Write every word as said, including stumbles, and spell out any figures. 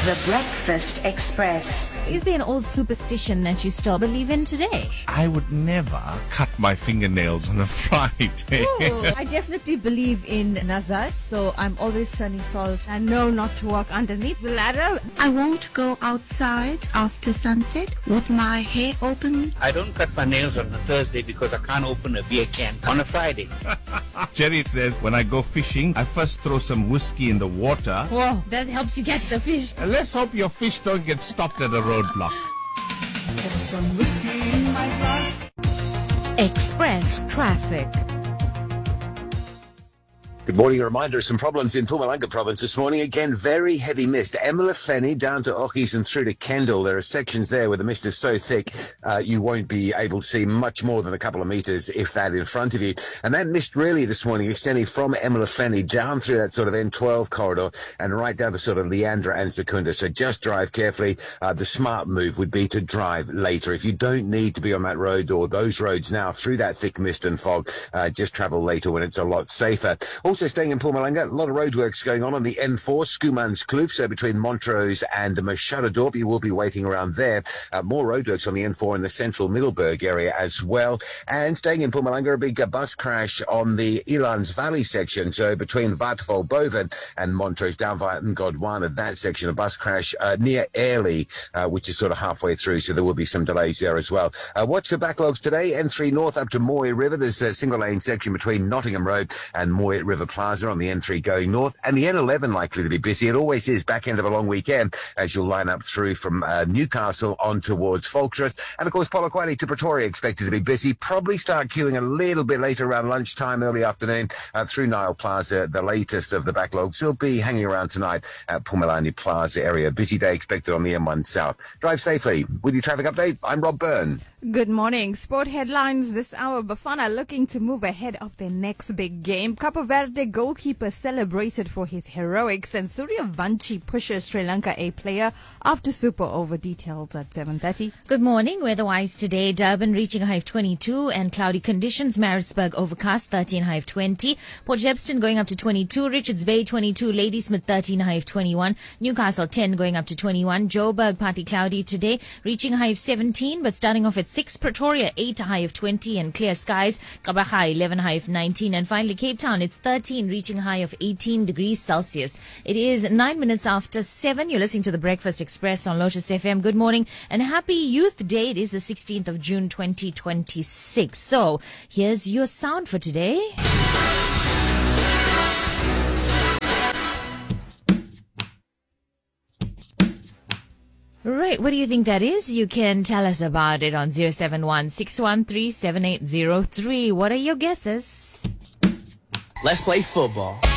The Breakfast Express. Is there an old superstition that you still believe in today? I would never cut my fingernails on a Friday. Ooh, I definitely believe in Nazar, so I'm always turning salt. I know not to walk underneath the ladder. I won't go outside after sunset with my hair open. I don't cut my nails on a Thursday because I can't open a beer can on a Friday. Jerry says, when I go fishing, I first throw some whiskey in the water. Whoa, that helps you catch the fish. And let's hope your fish don't get stopped at a roadblock. Express traffic. Good morning. A reminder of some problems in Mpumalanga province this morning. Again, very heavy mist. Emelafeni down to Ochis and through to Kendall. There are sections there where the mist is so thick uh, you won't be able to see much more than a couple of metres, if that, in front of you. And that mist really this morning extending from Emelafeni down through that sort of N twelve corridor and right down to sort of Leandra and Secunda. So just drive carefully. Uh, the smart move would be to drive later. If you don't need to be on that road or those roads now through that thick mist and fog, uh, just travel later when it's a lot safer. Also staying in Mpumalanga, a lot of roadworks going on on the N four, Schoemans Kloof, so between Montrose and Machadodorp. You will be waiting around there. Uh, more roadworks on the N four in the central Middleburg area as well. And staying in Mpumalanga, a big uh, bus crash on the Elands Valley section, so between Waterval Boven and Montrose down via Godwana, that section, a bus crash uh, near Airlie, uh, which is sort of halfway through, so there will be some delays there as well. Uh, watch for backlogs today. N three North up to Moy River. There's a single lane section between Nottingham Road and Moy River Plaza on the N three going north, and the N eleven likely to be busy. It always is back end of a long weekend as you'll line up through from uh, Newcastle on towards Falkshurst. And of course, Polokwane to Pretoria expected to be busy. Probably start queuing a little bit later around lunchtime, early afternoon uh, through Nile Plaza. The latest of the backlogs will be hanging around tonight at Pumalani Plaza area. Busy day expected on the N one South. Drive safely. With your traffic update, I'm Rob Byrne. Good morning. Sport headlines this hour. Bafana looking to move ahead of their next big game. Capo Verde goalkeeper celebrated for his heroics, and Suryavanshi pushes Sri Lanka A player after super over. Details at seven thirty. Good morning. Weather-wise today, Durban reaching a high of twenty-two and cloudy conditions. Maritzburg overcast, thirteen, high of twenty. Port Shepstone going up to twenty-two. Richards Bay twenty-two. Ladysmith thirteen, high of twenty-one. Newcastle ten going up to twenty-one. Joburg partly cloudy today, reaching a high of seventeen, but starting off at six. Pretoria eight, high of twenty and clear skies. Kabaga eleven, high of nineteen. And finally Cape Town, it's thirteen, reaching a high of eighteen degrees Celsius. It is nine minutes after seven. You're listening to the Breakfast Express on Lotus F M. Good morning and happy Youth Day. It is the sixteenth of June twenty twenty-six. So here's your sound for today. Right, what do you think that is? You can tell us about it on zero seven one, six one three, seven eight zero three. What are your guesses? Let's play football.